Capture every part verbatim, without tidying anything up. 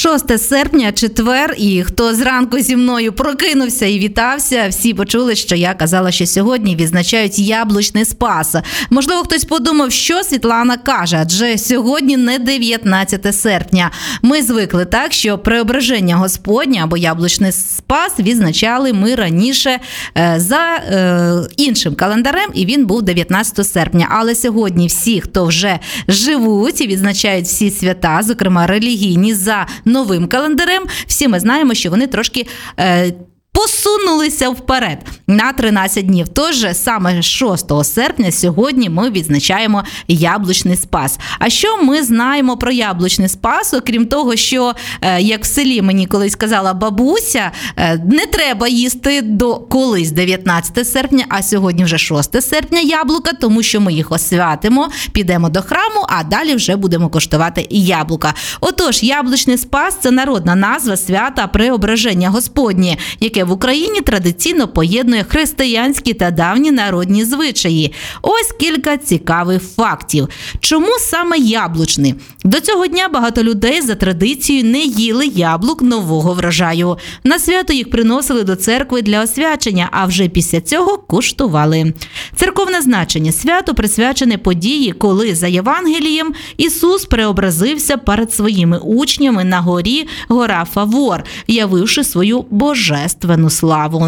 шосте серпня, четвер, і хто зранку зі мною прокинувся і вітався, всі почули, що я казала, що сьогодні відзначають яблучний Спас. Можливо, хтось подумав, що Світлана каже, адже сьогодні не дев'ятнадцяте серпня. Ми звикли так, що Преображення Господнє або яблучний Спас відзначали ми раніше е, за е, іншим календарем, і він був дев'ятнадцятого серпня. Але сьогодні всі, хто вже живуть і відзначають всі свята, зокрема релігійні, за новим календарем, всі ми знаємо, що вони трошки е, посунулися вперед на тринадцять днів. Тож саме шостого серпня сьогодні ми відзначаємо яблучний Спас. А що ми знаємо про яблучний Спас, окрім того, що, е, як в селі мені колись казала бабуся, е, не треба їсти до колись дев'ятнадцятого серпня, а сьогодні вже шостого серпня яблука, тому що ми їх освятимо, підемо до храму, а далі вже будемо коштувати яблука. Отож, яблучний Спас – це народна назва свята Преображення Господнє, яке в Україні традиційно поєднує християнські та давні народні звичаї. Ось кілька цікавих фактів. Чому саме яблучний? До цього дня багато людей за традицією не їли яблук нового врожаю. На свято їх приносили до церкви для освячення, а вже після цього куштували. Церковне значення свято присвячене події, коли за Євангелієм Ісус преобразився перед своїми учнями на горі гора Фавор, явивши свою божественну славу.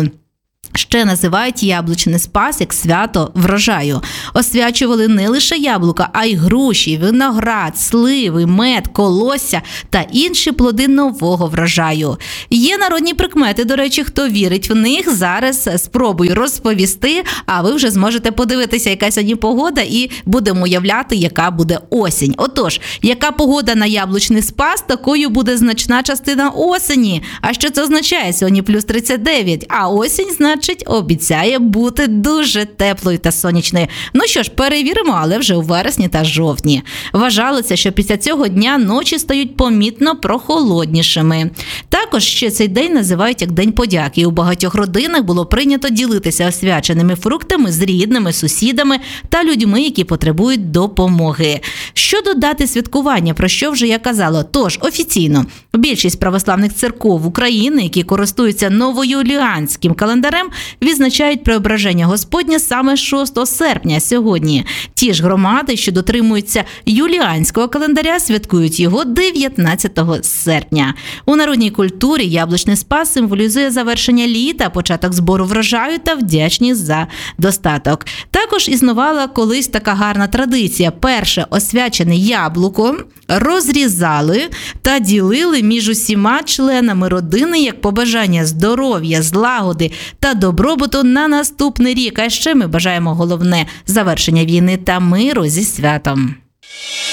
Ще називають яблучний Спас як свято врожаю. Освячували не лише яблука, а й груші, виноград, сливи, мед, колосся та інші плоди нового врожаю. Є народні прикмети, до речі, хто вірить в них, зараз спробую розповісти, а ви вже зможете подивитися, яка сьогодні погода, і будемо уявляти, яка буде осінь. Отож, яка погода на яблучний Спас, такою буде значна частина осені. А що це означає? Сьогодні плюс тридцять дев'ять, а осінь, значить, обіцяє бути дуже теплою та сонячною. Ну що ж, перевіримо, але вже у вересні та жовтні. Вважалося, що після цього дня ночі стають помітно прохолоднішими. Також ще цей день називають як День подяки. І у багатьох родинах було прийнято ділитися освяченими фруктами з рідними, сусідами та людьми, які потребують допомоги. Щодо дати святкування, про що вже я казала, тож офіційно більшість православних церков України, які користуються новоюліанським календарем, відзначають Преображення Господнє саме шостого серпня сьогодні. Ті ж громади, що дотримуються юліанського календаря, святкують його дев'ятнадцятого серпня. У народній культурі яблучний Спас символізує завершення літа, початок збору врожаю та вдячність за достаток. Також існувала колись така гарна традиція. Перше освячене яблуко розрізали та ділили між усіма членами родини як побажання здоров'я, злагоди та добробуту на наступний рік. А ще ми бажаємо головне – завершення війни та миру зі святом.